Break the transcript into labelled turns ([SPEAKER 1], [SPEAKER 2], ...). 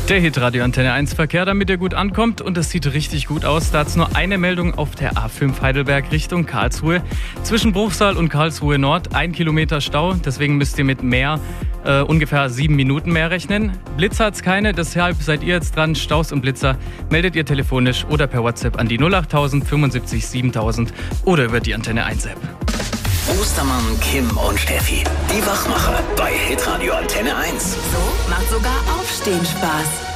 [SPEAKER 1] Der Hitradio Antenne 1 Verkehr, damit ihr gut ankommt, und es sieht richtig gut aus. Da hat es nur eine Meldung auf der A5 Heidelberg Richtung Karlsruhe. Zwischen Bruchsal und Karlsruhe Nord 1 Kilometer Stau, deswegen müsst ihr mit ungefähr 7 Minuten mehr rechnen. Blitzer hat's keine, deshalb seid ihr jetzt dran. Staus und Blitzer meldet ihr telefonisch oder per WhatsApp an die 08000 75 7000 oder über die Antenne 1 App.
[SPEAKER 2] Ostermann, Kim und Steffi, die Wachmacher bei Hitradio Antenne 1.
[SPEAKER 3] So macht sogar Aufstehen Spaß.